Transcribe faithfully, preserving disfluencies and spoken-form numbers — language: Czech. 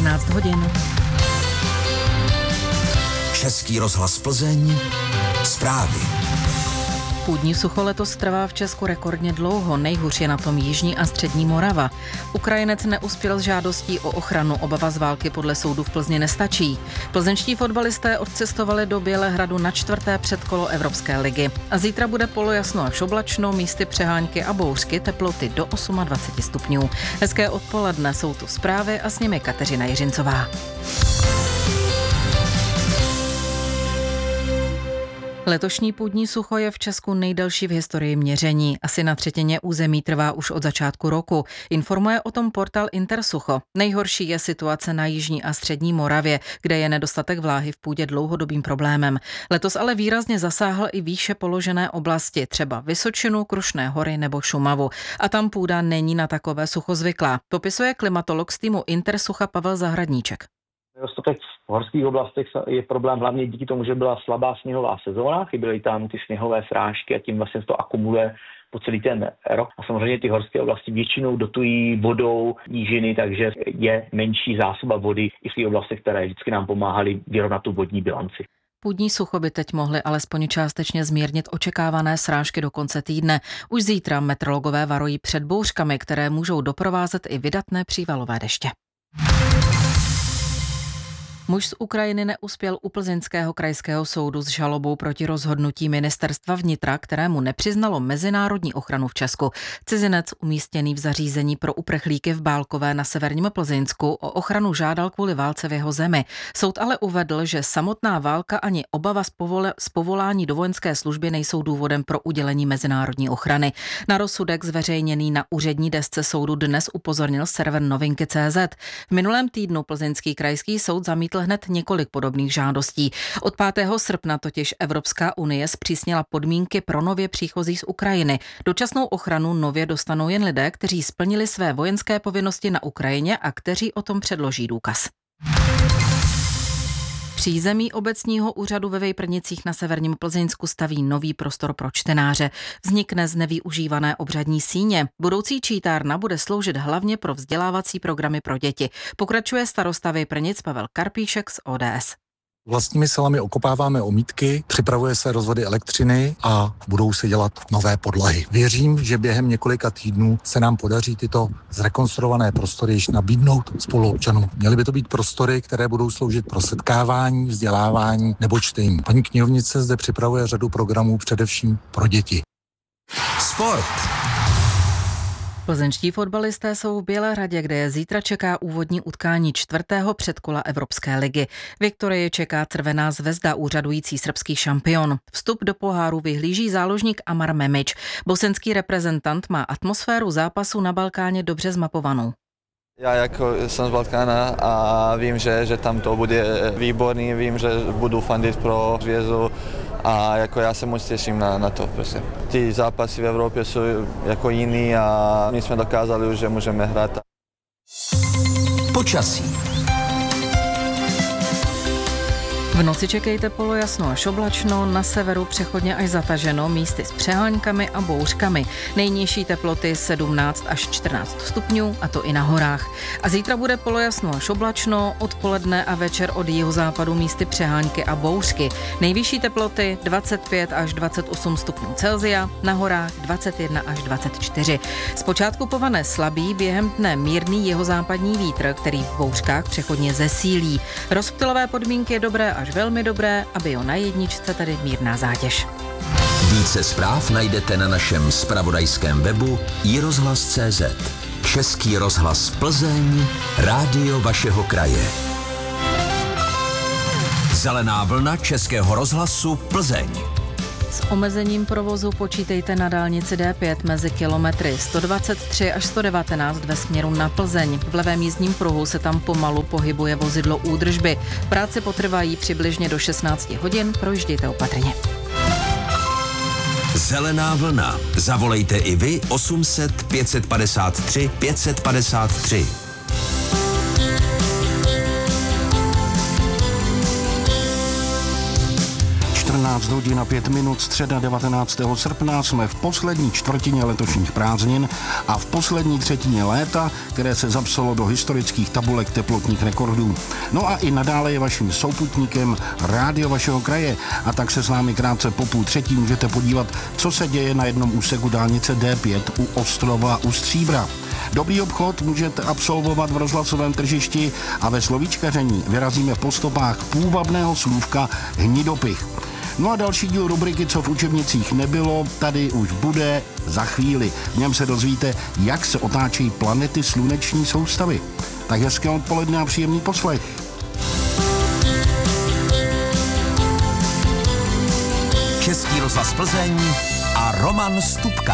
čtrnáct hodin. Český rozhlas Plzeň, zprávy. Půdní sucho letos trvá v Česku rekordně dlouho, nejhůř je na tom jižní a střední Morava. Ukrajinec neuspěl s žádostí o ochranu, obava z války podle soudu v Plzni nestačí. Plzeňští fotbalisté odcestovali do Bělehradu na čtvrté předkolo Evropské ligy. A zítra bude polojasno až oblačno, místy přehánky a bouřky, teploty do dvacet osm stupňů. Hezké odpoledne, jsou tu zprávy a s nimi Kateřina Jiřincová. Letošní půdní sucho je v Česku nejdelší v historii měření. Asi na třetině území trvá už od začátku roku. Informuje o tom portál Intersucho. Nejhorší je situace na jižní a střední Moravě, kde je nedostatek vláhy v půdě dlouhodobým problémem. Letos ale výrazně zasáhl i výše položené oblasti, třeba Vysočinu, Krušné hory nebo Šumavu. A tam půda není na takové sucho zvyklá. Popisuje klimatolog z týmu Intersucha Pavel Zahradníček. Nedostatek v horských oblastech je problém hlavně díky tomu, že byla slabá sněhová sezóna, chyběly tam ty sněhové srážky a tím vlastně to akumuluje po celý ten rok. A samozřejmě ty horské oblasti většinou dotují vodou nížiny, takže je menší zásoba vody i v těch oblastech, které vždycky nám pomáhaly vyrovnat tu vodní bilanci. Půdní sucho by teď mohly alespoň částečně zmírnit očekávané srážky do konce týdne. Už zítra meteorologové varují před bouřkami, které můžou doprovázet i vydatné přívalové deště. Muž z Ukrajiny neuspěl u plzeňského krajského soudu s žalobou proti rozhodnutí ministerstva vnitra, kterému nepřiznalo mezinárodní ochranu v Česku. Cizinec umístěný v zařízení pro uprchlíky v Bálkové na severním Plzeňsku o ochranu žádal kvůli válce v jeho zemi. Soud ale uvedl, že samotná válka ani obava z, povole, z povolání do vojenské služby nejsou důvodem pro udělení mezinárodní ochrany. Na rozsudek zveřejněný na úřední desce soudu dnes upozornil server novinky tečka cé zet. V minulém týdnu plzeňský krajský soud zamítl hned několik podobných žádostí. Od pátého srpna totiž Evropská unie zpřísnila podmínky pro nově příchozí z Ukrajiny. Dočasnou ochranu nově dostanou jen lidé, kteří splnili své vojenské povinnosti na Ukrajině a kteří o tom předloží důkaz. Přízemí obecního úřadu ve Vejprnicích na severním Plzeňsku staví nový prostor pro čtenáře. Vznikne z nevyužívané obřadní síně. Budoucí čítárna bude sloužit hlavně pro vzdělávací programy pro děti. Pokračuje starosta Vejprnic Pavel Karpíšek z ó dé es. Vlastními silami okopáváme omítky, připravuje se rozvody elektřiny a budou se dělat nové podlahy. Věřím, že během několika týdnů se nám podaří tyto zrekonstruované prostory již nabídnout spoluobčanům. Měly by to být prostory, které budou sloužit pro setkávání, vzdělávání nebo čtení. Paní knihovnice zde připravuje řadu programů především pro děti. Sport. Plzeňští fotbalisté jsou v Bělehradě, kde je zítra čeká úvodní utkání čtvrtého předkola Evropské ligy. Viktorii čeká Crvená zvezda, úřadující srbský šampion. Vstup do poháru vyhlíží záložník Amar Memič. Bosenský reprezentant má atmosféru zápasu na Balkáně dobře zmapovanou. Já jako jsem z Balkána a vím, že, že tam to bude výborný, vím, že budu fandit pro Zvězdu a jako já se moc těším na, na to. Prostě. Ty zápasy v Evropě jsou jako jiný a my jsme dokázali, že můžeme hrát. Počasí. V noci čekejte polojasno až oblačno, na severu přechodně až zataženo, místy s přeháňkami a bouřkami. Nejnižší teploty sedmnáct až čtrnáct stupňů, a to i na horách. A zítra bude polojasno až oblačno, odpoledne a večer od jihozápadu místy přeháňky a bouřky. Nejvyšší teploty dvacet pět až dvacet osm stupňů Celsia, na horách dvacet jedna až dvacet čtyři. Zpočátku povane slabý, během dne mírný jihozápadní vítr, který v bouřkách přechodně zesílí. Rozptylové podmínky je dobré až velmi dobré, aby jo na jedničce tedy mírná zátěž. Více zpráv najdete na našem zpravodajském webu i rozhlas tečka cé zet. Český rozhlas Plzeň, rádio vašeho kraje. Zelená vlna Českého rozhlasu Plzeň. S omezením provozu počítejte na dálnici dé pět mezi kilometry sto dvacet tři až sto devatenáct ve směru na Plzeň. V levém jízdním pruhu se tam pomalu pohybuje vozidlo údržby. Práce potrvají přibližně do šestnáct hodin, projíždějte opatrně. Zelená vlna. Zavolejte i vy osm set pět padesát tři pět padesát tři. dvanáct hodin a pět minut, středa devatenáctého srpna, jsme v poslední čtvrtině letošních prázdnin a v poslední třetině léta, které se zapsalo do historických tabulek teplotních rekordů. No a i nadále je vaším souputníkem rádio vašeho kraje, a tak se s námi krátce po půl třetí můžete podívat, co se děje na jednom úseku dálnice D pět u Ostrova u Stříbra. Dobrý obchod můžete absolvovat v rozhlasovém tržišti a ve slovíčkaření vyrazíme po stopách půvabného slůvka hnidopich. No a další díl rubriky Co v učebnicích nebylo, tady už bude za chvíli. V něm se dozvíte, jak se otáčí planety sluneční soustavy. Tak hezké odpoledne a příjemný poslech. Český rozhlas Plzeň a Roman Stupka.